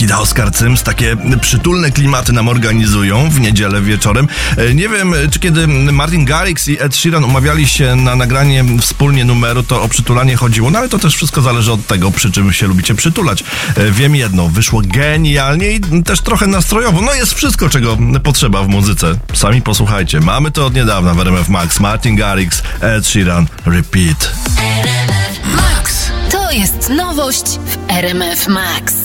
Kida Oskar Cyms takie przytulne klimaty nam organizują w niedzielę wieczorem. Nie wiem, czy kiedy Martin Garrix i Ed Sheeran umawiali się na nagranie wspólnie numeru, to o przytulanie chodziło, no ale to też wszystko zależy od tego, przy czym się lubicie przytulać. Wiem jedno, wyszło genialnie i też trochę nastrojowo. No jest wszystko, czego potrzeba w muzyce. Sami posłuchajcie. Mamy to od niedawna w RMF Max. Martin Garrix, Ed Sheeran, Repeat. RMF Max. To jest nowość w RMF Max.